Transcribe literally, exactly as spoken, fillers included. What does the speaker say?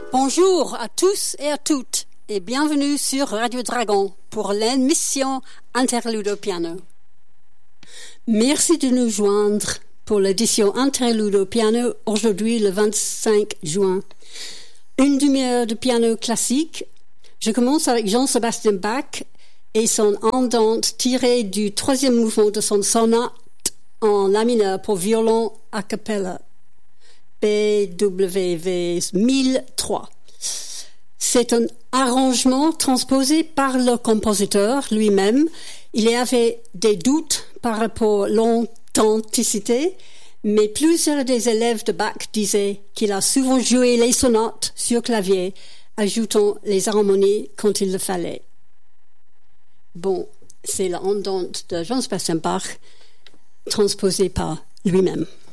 Bonjour à tous et à toutes et bienvenue sur Radio Dragon pour l'émission Interlude au piano. Merci de nous joindre pour l'édition Interlude au piano aujourd'hui le vingt-cinq juin. Une demi-heure de piano classique. Je commence avec Jean-Sébastien Bach et son andante tirée du troisième mouvement de son sonate en la mineur pour violon a cappella. B W V mille trois. C'est un arrangement transposé par le compositeur lui-même. Il y avait des doutes par rapport à l'authenticité, mais plusieurs des élèves de Bach disaient qu'il a souvent joué les sonates sur clavier, ajoutant les harmonies quand il le fallait. Bon, c'est l'andante de Jean-Sébastien Bach transposée par lui-même.